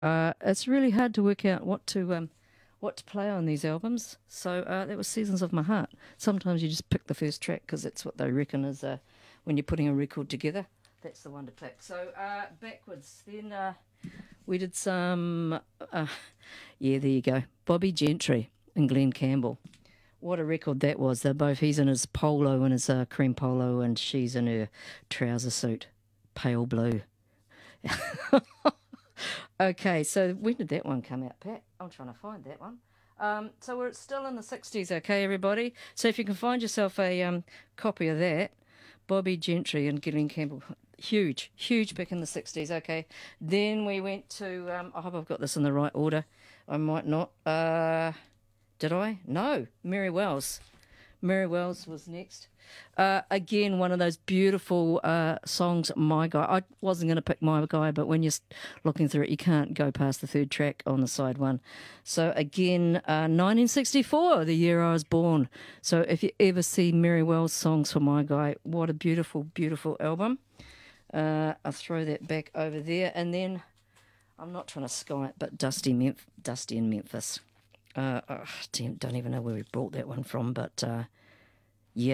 It's really hard to work out what to play on these albums. So that was Seasons of My Heart. Sometimes you just pick the first track because that's what they reckon is when you're putting a record together. That's the one to pick. So backwards, then we did some. Yeah, there you go. Bobby Gentry and Glenn Campbell. What a record that was. They're both, he's in his polo and his cream polo, and she's in her trouser suit, pale blue. Okay, so when did that one come out, Pat? I'm trying to find that one. So we're still in the 60s, okay, everybody? So if you can find yourself a copy of that, Bobby Gentry and Gillian Campbell, huge, huge pick in the 60s, okay. Then we went to, I hope I've got this in the right order. I might not. Did I? No, Mary Wells. Mary Wells was next. Again, one of those beautiful songs, My Guy. I wasn't going to pick My Guy, but when you're looking through it, you can't go past the third track on the side one. So again, 1964, the year I was born. So if you ever see Mary Wells songs for My Guy, what a beautiful, beautiful album. I'll throw that back over there. And then, I'm not trying to sky it, but Dusty in Memphis. Don't even know where we brought that one from, but yeah,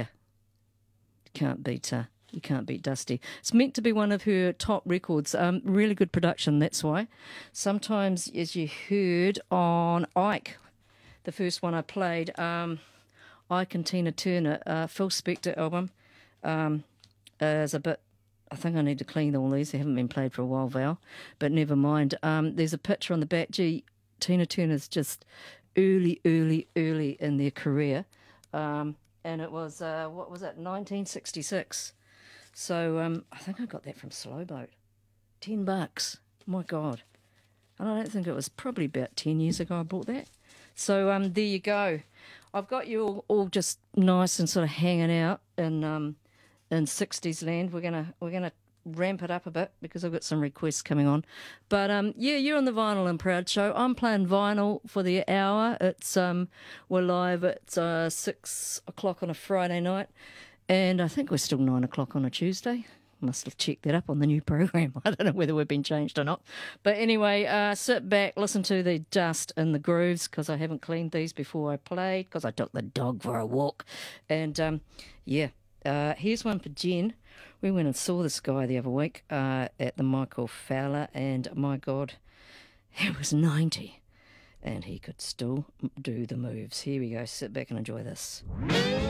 you can't beat Dusty. It's meant to be one of her top records. Really good production, that's why. Sometimes, as you heard on Ike, the first one I played, Ike and Tina Turner, Phil Spector album, is a bit. I think I need to clean all these. They haven't been played for a while, Val, but never mind. There's a picture on the back. Gee, Tina Turner's just early in their career. And it was, what was it, 1966. So I think I got that from Slowboat. $10. My God. And I don't think it was probably about 10 years ago I bought that. So there you go. I've got you all just nice and sort of hanging out in 60s land. We're gonna ramp it up a bit because I've got some requests coming on. But yeah, you're on the Vinyl and Proud show. I'm playing vinyl for the hour. It's we're live at 6 o'clock on a Friday night, and I think we're still 9 o'clock on a Tuesday. Must have checked that up on the new program. I don't know whether we've been changed or not. But anyway, sit back, listen to the dust and the grooves because I haven't cleaned these before I played because I took the dog for a walk. And yeah, here's one for Jen. We went and saw this guy the other week at the Michael Fowler, and my God, he was 90 and he could still do the moves. Here we go. Sit back and enjoy this.